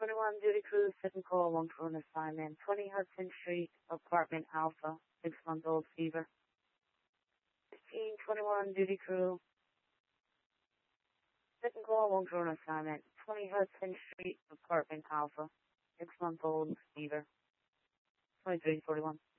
1521 duty crew, second call, 1 crew on assignment, 20 Hudson Street, apartment Alpha, 6-month-old fever. 1521 duty crew, second call, 1 crew on assignment, 20 Hudson Street, apartment Alpha, 6-month-old fever. 2341.